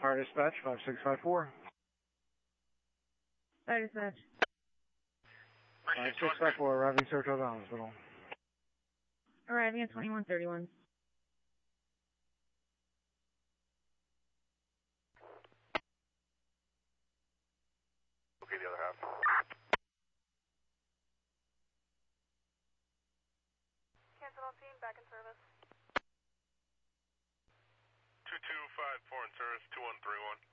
Fire dispatch, 5654. Fire dispatch. 5654, arriving Saratoga Hospital. Arriving at 2131. Okay, the other half. Cancel on scene, back in service. 2254 in service, 2131.